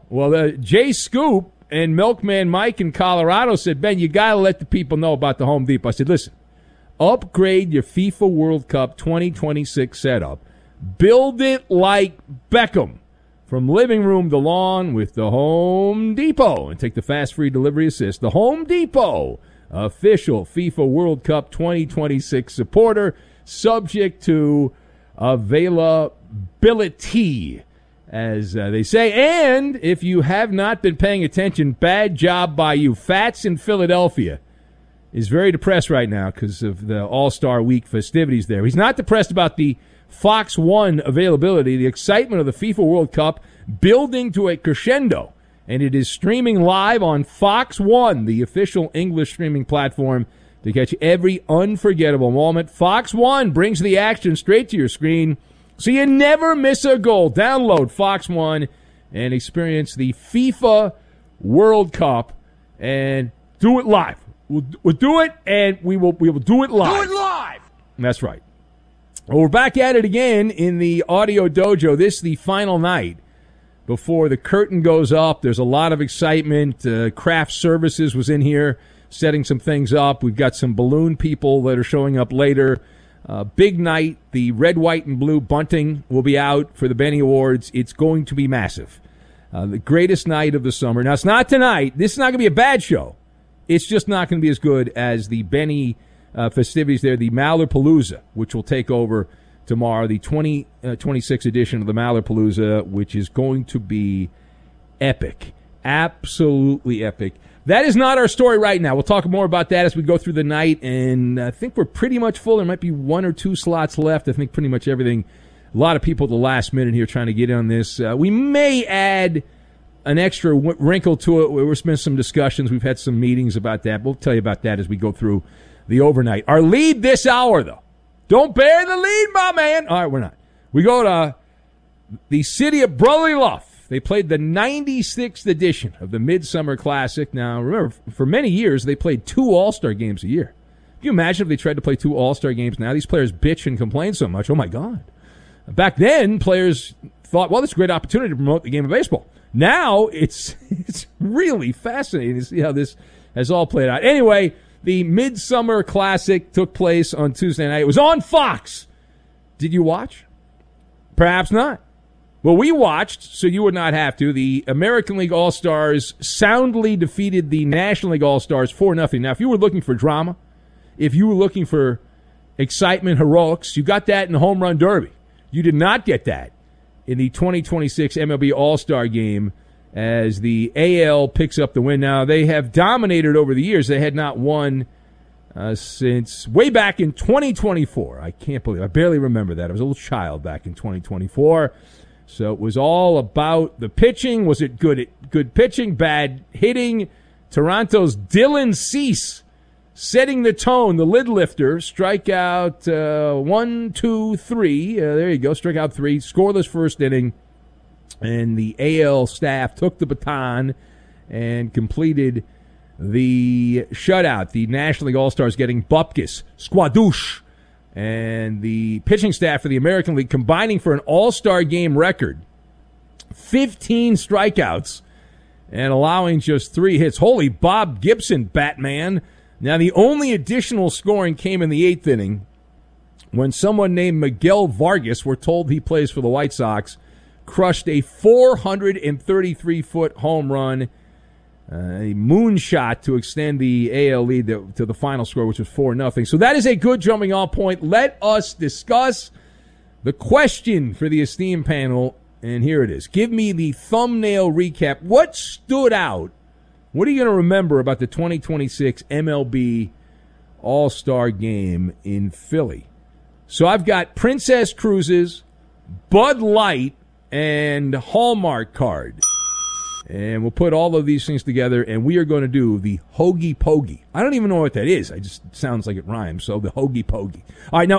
Well, Jay Scoop and Milkman Mike in Colorado said, Ben, you got to let the people know about the Home Depot. I said, listen, upgrade your FIFA World Cup 2026 setup. Build it like Beckham. From living room to lawn with the Home Depot. And take the fast free delivery assist. The Home Depot, official FIFA World Cup 2026 supporter, subject to availability, as they say. And if you have not been paying attention, bad job by you. Fats in Philadelphia is very depressed right now because of the All-Star Week festivities there. He's not depressed about the Fox 1 availability, the excitement of the FIFA World Cup building to a crescendo, and it is streaming live on Fox 1, the official English streaming platform, to catch every unforgettable moment. Fox 1 brings the action straight to your screen, so you never miss a goal. Download Fox 1 and experience the FIFA World Cup and do it live. We'll do it, and we will do it live. Do it live! That's right. Well, we're back at it again in the Audio Dojo. This is the final night before the curtain goes up. There's a lot of excitement. Craft Services was in here setting some things up. We've got some balloon people that are showing up later. Big night. The red, white, and blue bunting will be out for the Benny Awards. It's going to be massive. The greatest night of the summer. Now, it's not tonight. This is not going to be a bad show. It's just not going to be as good as the Benny festivities there, the Mallerpalooza, which will take over tomorrow, the 2026 edition of the Mallerpalooza, which is going to be epic. Absolutely epic. That is not our story right now. We'll talk more about that as we go through the night, and I think we're pretty much full. There might be one or two slots left. I think pretty much everything. A lot of people at the last minute here trying to get in on this. We may add an extra wrinkle to it. We've spent some discussions. We've had some meetings about that. We'll tell you about that as we go through the overnight. Our lead this hour, though. Don't bear the lead, my man. All right, we're not. We go to the city of Brotherly Luff. They played the 96th edition of the Midsummer Classic. Now, remember, for many years, they played 2 All-Star games a year. Can you imagine if they tried to play 2 All-Star games now? These players bitch and complain so much. Oh, my God. Back then, players thought, well, this is a great opportunity to promote the game of baseball. Now, it's really fascinating to see how this has all played out. Anyway, the Midsummer Classic took place on Tuesday night. It was on Fox. Did you watch? Perhaps not. Well, we watched, so you would not have to. The American League All-Stars soundly defeated the National League All-Stars 4-0. Now, if you were looking for drama, if you were looking for excitement, heroics, you got that in the Home Run Derby. You did not get that in the 2026 MLB All-Star Game as the AL picks up the win. Now, they have dominated over the years. They had not won since way back in 2024. I can't believe it. I barely remember that. I was a little child back in 2024. So it was all about the pitching. Was it good pitching, bad hitting? Toronto's Dylan Cease setting the tone, the lid lifter. Strikeout 1, 2, 3. There you go, strikeout 3. Scoreless first inning. And the AL staff took the baton and completed the shutout. The National League All-Stars getting Bupkis, Squadouche, and the pitching staff for the American League combining for an All-Star game record 15 strikeouts and allowing just 3 hits. Holy Bob Gibson, Batman. Now, the only additional scoring came in the 8th inning when someone named Miguel Vargas, we're told he plays for the White Sox, crushed a 433-foot home run, a moonshot to extend the AL lead to the final score, which was 4-0. So that is a good jumping-off point. Let us discuss the question for the esteemed panel, and here it is. Give me the thumbnail recap. What stood out? What are you going to remember about the 2026 MLB All-Star Game in Philly? So I've got Princess Cruises, Bud Light, and Hallmark card. And we'll put all of these things together, and we are going to do the Hoagie Pogie. I don't even know what that is. It just sounds like it rhymes, so the Hoagie Pogie. All right, now,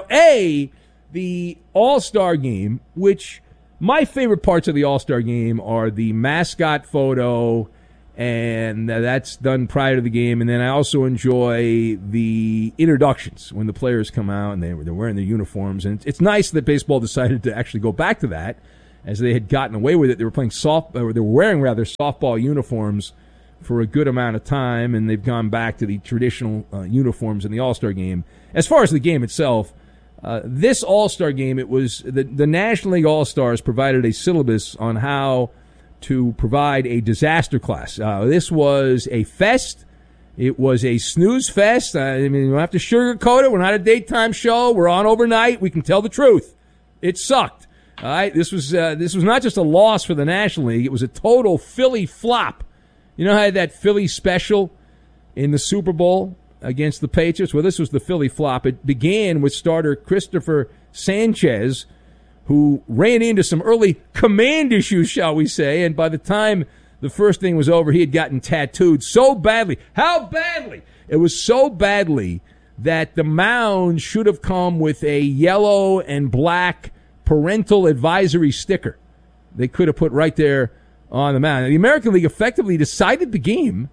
the All-Star Game, which my favorite parts of the All-Star Game are the mascot photo, and that's done prior to the game. And then I also enjoy the introductions when the players come out and they're wearing their uniforms. And it's nice that baseball decided to actually go back to that as they had gotten away with it. They were playing they were wearing softball uniforms for a good amount of time, and they've gone back to the traditional uniforms in the All-Star game. As far as the game itself, this All-Star game, it was the National League All-Stars provided a syllabus on how to provide a disaster class. This was a fest. It was a snooze fest. I mean, you don't have to sugarcoat it. We're not a daytime show. We're on overnight. We can tell the truth. It sucked. All right, this was not just a loss for the National League. It was a total Philly flop. You know how I had that Philly special in the Super Bowl against the Patriots? Well, this was the Philly flop. It began with starter Christopher Sanchez, who ran into some early command issues, shall we say, and by the time the first thing was over, he had gotten tattooed so badly. How badly? It was so badly that the mound should have come with a yellow and black parental advisory sticker. They could have put right there on the mound. The American League effectively decided the game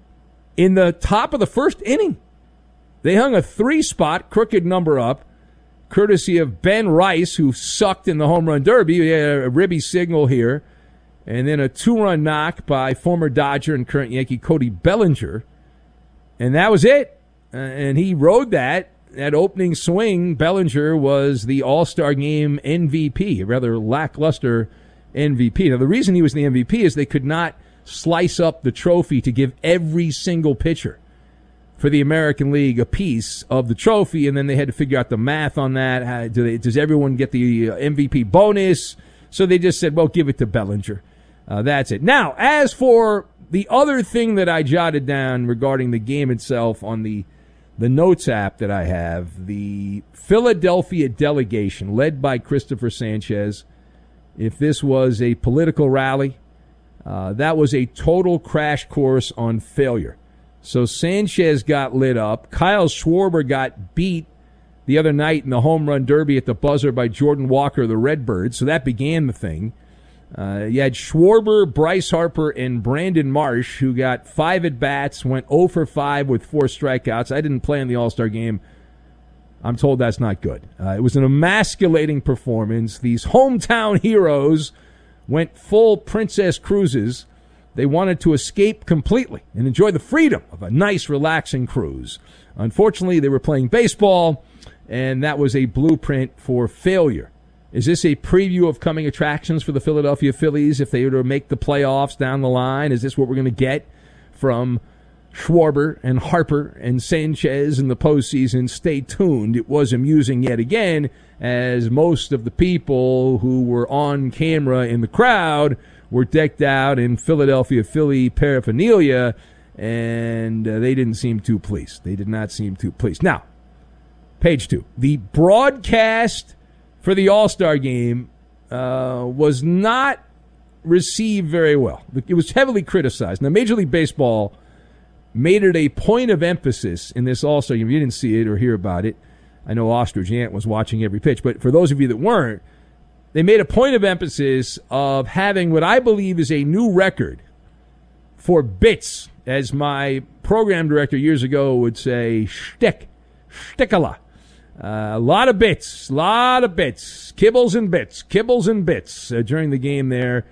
in the top of the first inning. They hung a 3-spot crooked number up, courtesy of Ben Rice, who sucked in the home run derby. He had a ribby signal here. And then a 2-run knock by former Dodger and current Yankee Cody Bellinger. And that was it. And he rode that opening swing. Bellinger was the All-Star Game MVP, a rather lackluster MVP. Now, the reason he was the MVP is they could not slice up the trophy to give every single pitcher for the American League a piece of the trophy, and then they had to figure out the math on that. Does everyone get the MVP bonus? So they just said, well, give it to Bellinger. That's it. Now, as for the other thing that I jotted down regarding the game itself on the notes app that I have, the Philadelphia delegation led by Christopher Sanchez, if this was a political rally, that was a total crash course on failure. So Sanchez got lit up. Kyle Schwarber got beat the other night in the home run derby at the buzzer by Jordan Walker, the Redbird. So that began the thing. You had Schwarber, Bryce Harper, and Brandon Marsh, who got 5 at-bats, went 0 for 5 with 4 strikeouts. I didn't play in the All-Star game. I'm told that's not good. It was an emasculating performance. These hometown heroes went full Princess Cruises. They wanted to escape completely and enjoy the freedom of a nice, relaxing cruise. Unfortunately, they were playing baseball, and that was a blueprint for failure. Is this a preview of coming attractions for the Philadelphia Phillies if they were to make the playoffs down the line? Is this what we're going to get from Schwarber and Harper and Sanchez in the postseason? Stay tuned. It was amusing yet again, as most of the people who were on camera in the crowd were decked out in Philadelphia Philly paraphernalia, and they didn't seem too pleased. They did not seem too pleased. Now, page 2. The broadcast for the All-Star game was not received very well. It was heavily criticized. Now, Major League Baseball made it a point of emphasis in this All-Star game. If you didn't see it or hear about it, I know Ostrich Ant was watching every pitch, but for those of you that weren't, they made a point of emphasis of having what I believe is a new record for bits, as my program director years ago would say, shtickala. A lot of bits, kibbles and bits during the game there,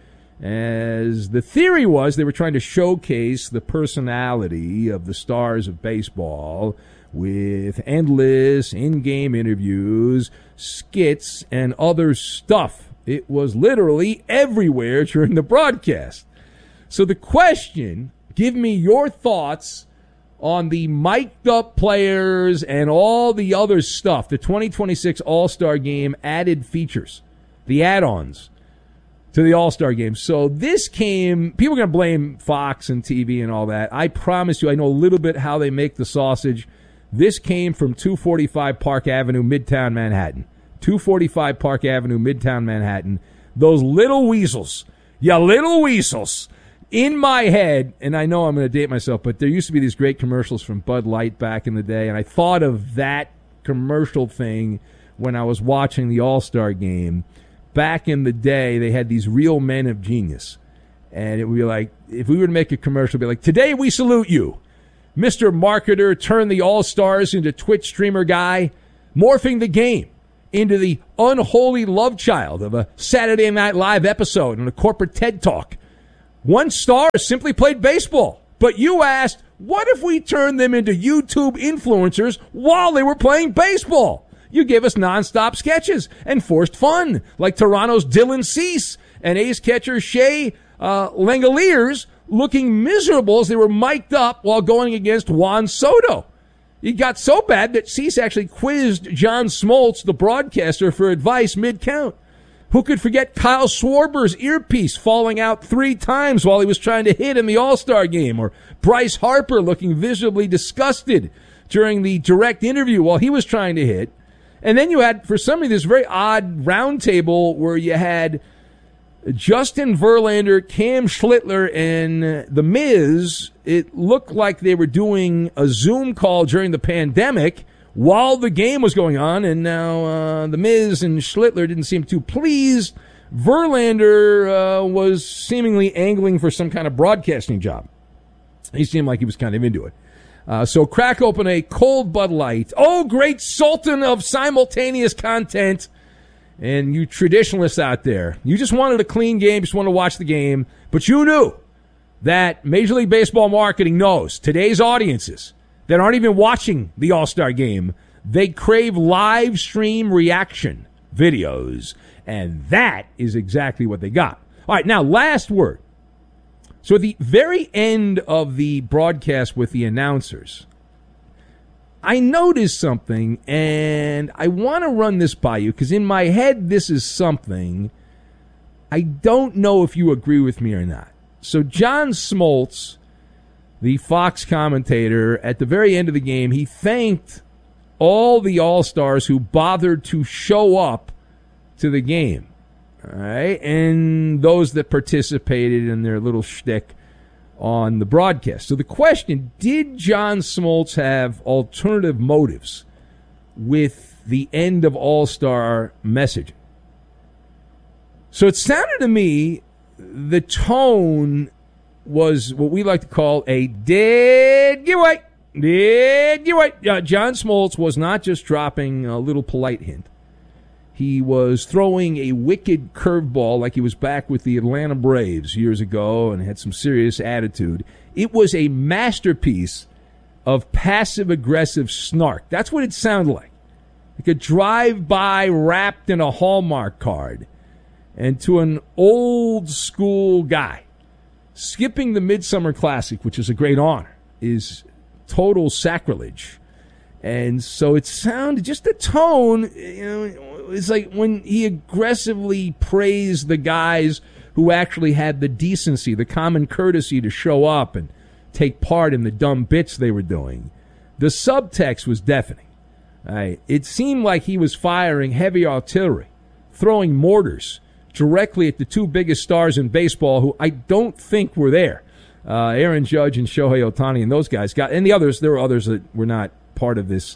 as the theory was they were trying to showcase the personality of the stars of baseball with endless in-game interviews, skits, and other stuff. It was literally everywhere during the broadcast. So the question, give me your thoughts on the mic'd up players and all the other stuff, the 2026 All-Star Game added features, the add-ons to the All-Star Game. So this came, people are going to blame Fox and TV and all that. I promise you, I know a little bit how they make the sausage. This came from 245 Park Avenue, Midtown Manhattan. 245 Park Avenue, Midtown Manhattan. Those little weasels, in my head, and I know I'm going to date myself, but there used to be these great commercials from Bud Light back in the day, and I thought of that commercial thing when I was watching the All-Star Game. Back in the day, they had these real men of genius, and it would be like, if we were to make a commercial, it'd be like, today we salute you, Mr. Marketer, turn the All-Stars into Twitch streamer guy, morphing the game into the unholy love child of a Saturday Night Live episode and a corporate TED Talk. One star simply played baseball. But you asked, what if we turned them into YouTube influencers while they were playing baseball? You gave us nonstop sketches and forced fun, like Toronto's Dylan Cease and ace catcher Shea Langoliers looking miserable as they were mic'd up while going against Juan Soto. It got so bad that Cease actually quizzed John Smoltz, the broadcaster, for advice mid-count. Who could forget Kyle Schwarber's earpiece falling out 3 times while he was trying to hit in the All-Star game? Or Bryce Harper looking visibly disgusted during the direct interview while he was trying to hit. And then you had, for some reason, this very odd roundtable where you had Justin Verlander, Cam Schlittler, and The Miz. It looked like they were doing a Zoom call during the pandemic while the game was going on, and now The Miz and Schlittler didn't seem too pleased. Verlander was seemingly angling for some kind of broadcasting job. He seemed like he was kind of into it. So crack open a cold Bud Light. Oh, great sultan of simultaneous content. And you traditionalists out there, you just wanted a clean game, just wanted to watch the game. But you knew that Major League Baseball marketing knows today's audiences that aren't even watching the All-Star game, they crave live stream reaction videos. And that is exactly what they got. All right, now, last word. So at the very end of the broadcast with the announcers, I noticed something, and I want to run this by you, because in my head, this is something. I don't know if you agree with me or not. So John Smoltz, the Fox commentator, at the very end of the game, he thanked all the All-Stars who bothered to show up to the game. All right, and those that participated in their little shtick on the broadcast. So the question, did John Smoltz have alternative motives with the end of All-Star messaging? So it sounded to me the tone was what we like to call a dead giveaway. Dead giveaway. John Smoltz was not just dropping a little polite hint. He was throwing a wicked curveball like he was back with the Atlanta Braves years ago and had some serious attitude. It was a masterpiece of passive-aggressive snark. That's what it sounded like. Like a drive-by wrapped in a Hallmark card. And to an old-school guy, skipping the Midsummer Classic, which is a great honor, is total sacrilege. And so it sounded, just the tone, you know, it's like when he aggressively praised the guys who actually had the decency, the common courtesy to show up and take part in the dumb bits they were doing. The subtext was deafening. It seemed like he was firing heavy artillery, throwing mortars directly at the 2 biggest stars in baseball who I don't think were there. Aaron Judge and Shohei Ohtani and those guys got, and the others, there were others that were not part of this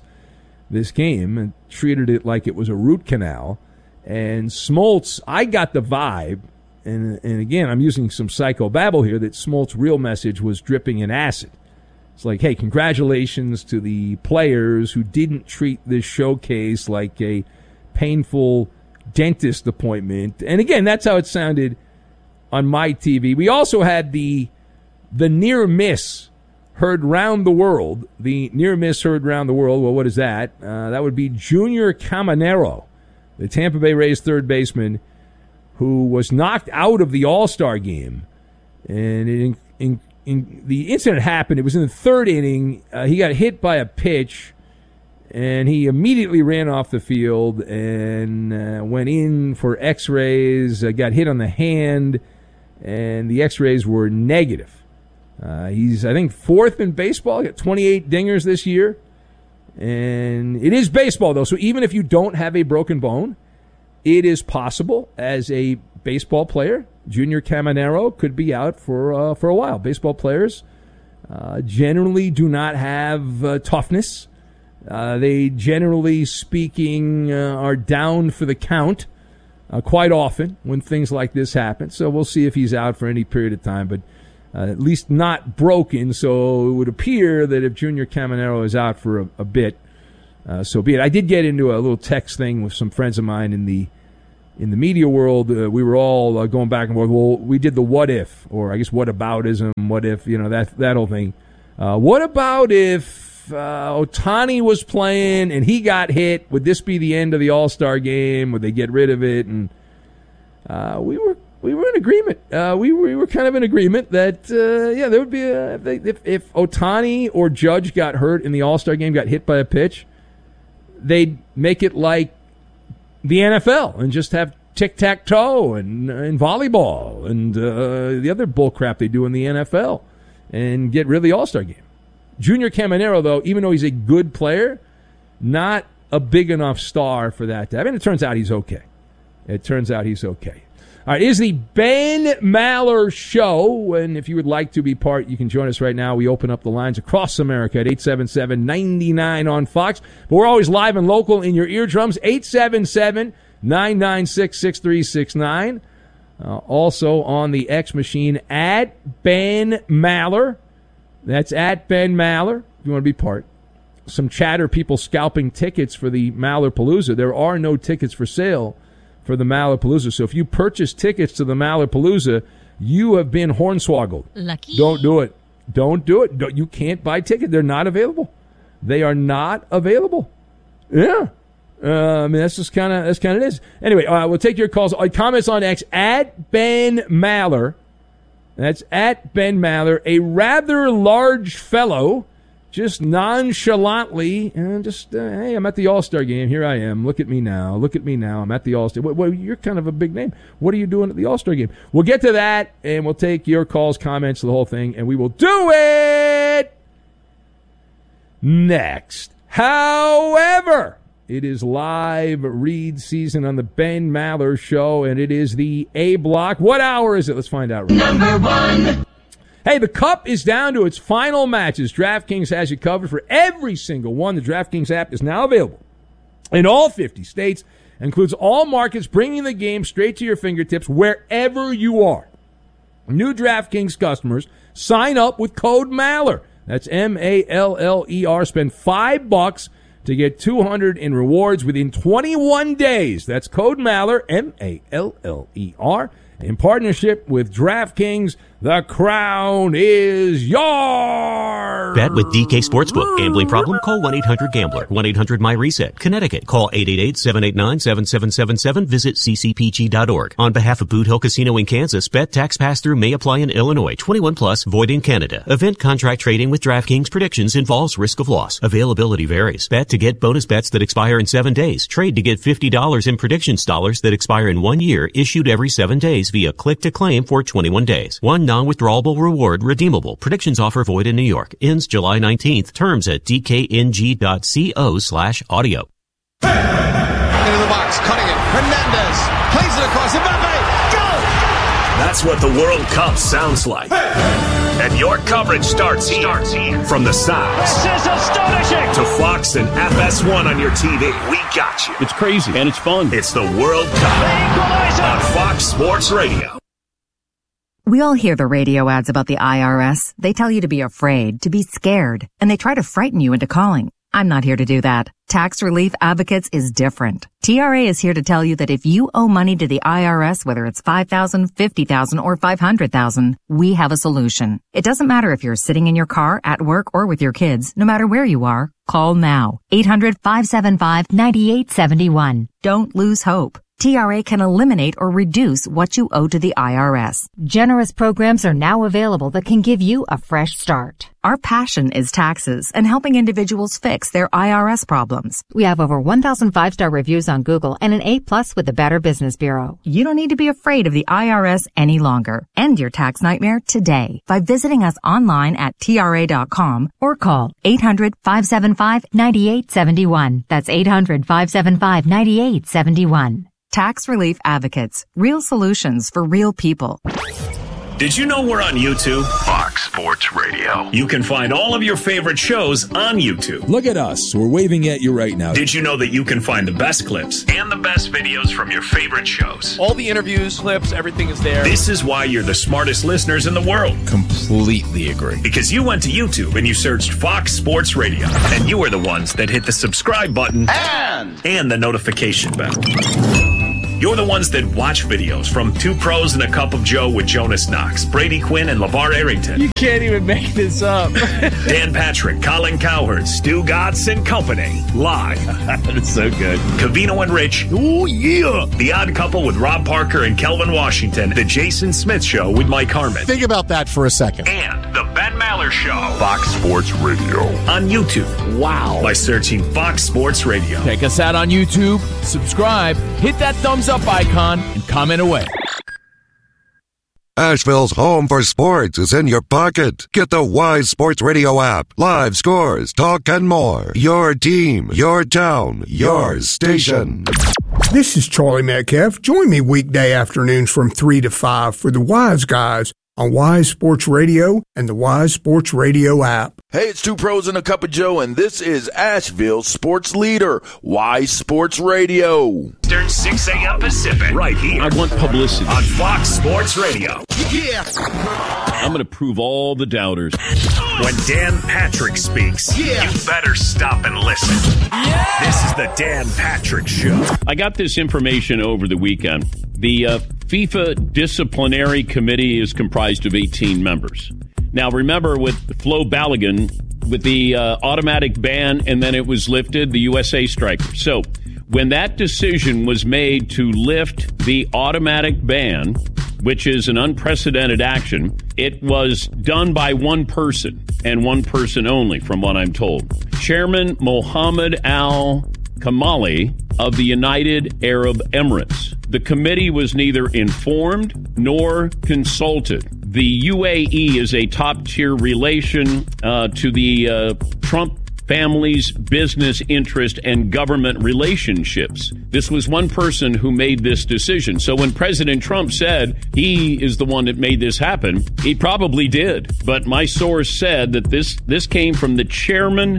game and treated it like it was a root canal. And Smoltz, I got the vibe, and again, I'm using some psychobabble here, that Smoltz's real message was dripping in acid. It's like, hey, congratulations to the players who didn't treat this showcase like a painful dentist appointment. And again, that's how it sounded on my TV. We also had the near miss heard round the world. The near miss heard round the world. Well, what is that? That would be Junior Caminero, the Tampa Bay Rays third baseman, who was knocked out of the All-Star game. And the incident happened. It was in the 3rd inning. He got hit by a pitch, and he immediately ran off the field and went in for x-rays, got hit on the hand, and the x-rays were negative. He's, I think, 4th in baseball. He got 28 dingers this year. And it is baseball, though. So even if you don't have a broken bone, it is possible as a baseball player. Junior Caminero could be out for a while. Baseball players generally do not have toughness. They, generally speaking, are down for the count quite often when things like this happen. So we'll see if he's out for any period of time. But at least not broken, so it would appear that if Junior Caminero is out for a bit, so be it. I did get into a little text thing with some friends of mine in the media world. We were all going back and forth. Well, we did the what if, or I guess whataboutism, what if, that whole thing. What about if Ohtani was playing and he got hit? Would this be the end of the All-Star game? Would they get rid of it? And we were in agreement. We were kind of in agreement that there would be if Ohtani or Judge got hurt in the All-Star game, got hit by a pitch, they'd make it like the NFL and just have tic-tac-toe and volleyball and the other bull crap they do in the NFL and get rid of the All-Star game. Junior Caminero, though, even though he's a good player, not a big enough star for that to happen. It turns out he's okay. All right, is the Ben Maller Show, and if you would like to be part, you can join us right now. We open up the lines across America at 877-99 on Fox. But we're always live and local in your eardrums, 877-996-6369. Also on the X machine, at Ben Maller. That's at Ben Maller, if you want to be part. Some chatter, people scalping tickets for the Mallerpalooza. There are no tickets for sale for the Mallerpalooza. So if you purchase tickets to the Mallerpalooza, you have been hornswoggled. Lucky. Don't do it. You can't buy tickets. They're not available. They are not available. Yeah. That's kind of it is. Anyway, we'll take your calls. Comments on X, at Ben Maller. That's at Ben Maller. A rather large fellow, just nonchalantly, hey, I'm at the All-Star game. Here I am. Look at me now. I'm at the All-Star. Well, you're kind of a big name. What are you doing at the All-Star game? We'll get to that, and we'll take your calls, comments, the whole thing, and we will do it next. However, it is live read season on the Ben Maller Show, and it is the A block. What hour is it? Let's find out. Number one. Hey, the Cup is down to its final matches. DraftKings has you covered for every single one. The DraftKings app is now available in all 50 states, includes all markets, bringing the game straight to your fingertips wherever you are. New DraftKings customers sign up with code Maller. That's M-A-L-L-E-R. Spend $5 to get $200 in rewards within 21 days. That's code Maller, M-A-L-L-E-R. In partnership with DraftKings, the crown is yours. Bet with DK Sportsbook. Gambling problem? Call 1-800-GAMBLER. 1-800-MyReset. Connecticut. Call 888-789-7777. Visit ccpg.org. On behalf of Boot Hill Casino in Kansas, bet tax pass-through may apply in Illinois. 21 plus, void in Canada. Event contract trading with DraftKings predictions involves risk of loss. Availability varies. Bet to get bonus bets that expire in 7 days. Trade to get $50 in predictions dollars that expire in 1 year, issued every 7 days via click to claim for 21 days. One non-withdrawable reward redeemable. Predictions offer void in New York. Ends July 19th. Terms at dkng.co/audio. Into the box, cutting it. Hernandez plays it across. Mbappe, go! That's what the World Cup sounds like. And your coverage starts here. From the sounds. This is astonishing! To Fox and FS1 on your TV. We got you. It's crazy and it's fun. It's the World Cup on Fox Sports Radio. We all hear the radio ads about the IRS. They tell you to be afraid, to be scared, and they try to frighten you into calling. I'm not here to do that. Tax Relief Advocates is different. TRA is here to tell you that if you owe money to the IRS, whether it's $5,000, $50,000, or $500,000, we have a solution. It doesn't matter if you're sitting in your car, at work, or with your kids. No matter where you are, call now. 800-575-9871. Don't lose hope. TRA can eliminate or reduce what you owe to the IRS. Generous programs are now available that can give you a fresh start. Our passion is taxes and helping individuals fix their IRS problems. We have over 1,000 5-star reviews on Google and an A+ with the Better Business Bureau. You don't need to be afraid of the IRS any longer. End your tax nightmare today by visiting us online at TRA.com or call 800-575-9871. That's 800-575-9871. Tax Relief Advocates. Real solutions for real people. Did you know we're on YouTube? Fox. Sports Radio. You can find all of your favorite shows on YouTube. Look at us. We're waving at you right now. Did you know that you can find the best clips and the best videos from your favorite shows? All the interviews, clips, everything is there. This is why you're the smartest listeners in the world. Completely agree. Because you went to YouTube and you searched Fox Sports Radio. And you are the ones that hit the subscribe button and the notification bell. You're the ones that watch videos from Two Pros and a Cup of Joe with Jonas Knox, Brady Quinn, and LeVar Arrington. You can't even make this up. Dan Patrick, Colin Cowherd, Stu Gatz and Company. Live. That's so good. Covino and Rich. Oh, yeah. The Odd Couple with Rob Parker and Kelvin Washington. The Jason Smith Show with Mike Harmon. Think about that for a second. And the Ben Maller Show. Fox Sports Radio. On YouTube. Wow. By searching Fox Sports Radio. Check us out on YouTube. Subscribe. Hit that thumbs up icon and comment away. Asheville's home for sports is in your pocket. Get the Wise Sports Radio app. Live scores, talk, and more. Your team, your town, your station. This is Charlie Metcalf. Join me weekday afternoons from 3 to 5 for the Wise Guys on Wise Sports Radio and the Wise Sports Radio app. Hey, it's Two Pros and a Cup of Joe, and this is Asheville's sports leader, Wise Sports Radio. Eastern, 6 a.m. Pacific. Right here. I want publicity. On Fox Sports Radio. Yeah. I'm going to prove all the doubters. When Dan Patrick speaks, you better stop and listen. Yeah. This is the Dan Patrick Show. I got this information over the weekend. The FIFA Disciplinary Committee is comprised of 18 members. Now, remember with Flo Balogun, with the automatic ban, and then it was lifted, the USA striker. So when that decision was made to lift the automatic ban, which is an unprecedented action, it was done by one person and one person only, from what I'm told. Chairman Mohammed Al Kamali of the United Arab Emirates. The committee was neither informed nor consulted. The UAE is a top-tier relation to the Trump family's business interest and government relationships. This was one person who made this decision. So when President Trump said he is the one that made this happen, he probably did. But my source said that this came from the chairman,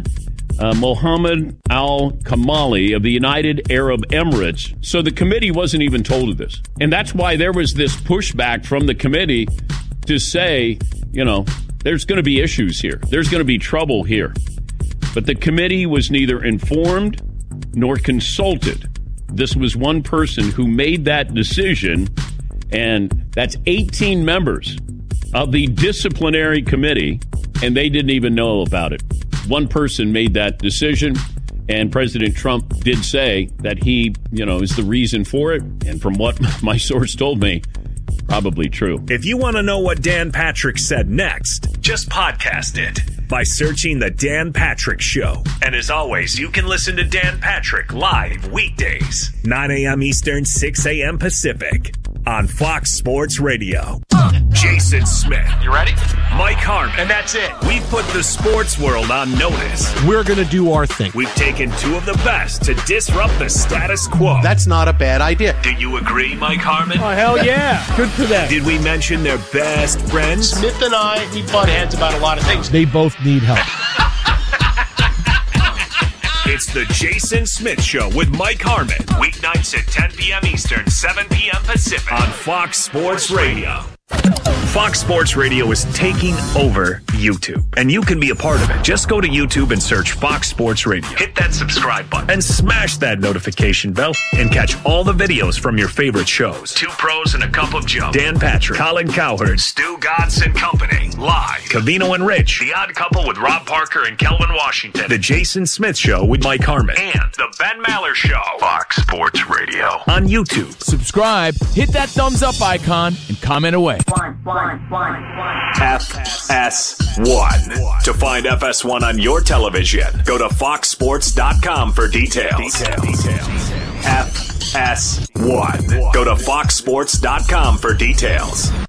Mohammed Al Kamali of the United Arab Emirates. So the committee wasn't even told of this. And that's why there was this pushback from the committee to say, there's going to be issues here. There's going to be trouble here. But the committee was neither informed nor consulted. This was one person who made that decision, and that's 18 members of the disciplinary committee, and they didn't even know about it. One person made that decision, and President Trump did say that he, is the reason for it. And from what my source told me, probably true. If you want to know what Dan Patrick said next, just podcast it by searching The Dan Patrick Show. And as always, you can listen to Dan Patrick live weekdays, 9 a.m. Eastern, 6 a.m. Pacific on Fox Sports Radio. Jason Smith. You ready? Mike Harmon. And that's it. We've put the sports world on notice. We're going to do our thing. We've taken two of the best to disrupt the status quo. That's not a bad idea. Do you agree, Mike Harmon? Oh, hell yeah. Good for them. Did we mention their best friends? Smith and I, we butt heads about a lot of things. They both need help. It's the Jason Smith Show with Mike Harmon. Weeknights at 10 p.m. Eastern, 7 p.m. Pacific on Fox Sports Radio. Fox Sports Radio is taking over YouTube, and you can be a part of it. Just go to YouTube and search Fox Sports Radio. Hit that subscribe button and smash that notification bell and catch all the videos from your favorite shows. Two Pros and a Cup of Joe. Dan Patrick, Colin Cowherd, Stu Gatz and Company. Live. Covino and Rich. The Odd Couple with Rob Parker and Kelvin Washington. The Jason Smith Show with Mike Harmon. And the Ben Maller Show. Fox Sports Radio. On YouTube. Subscribe, hit that thumbs up icon, and comment away. FS1. To find FS1 on your television, go to foxsports.com for details. FS1. Go to foxsports.com for details.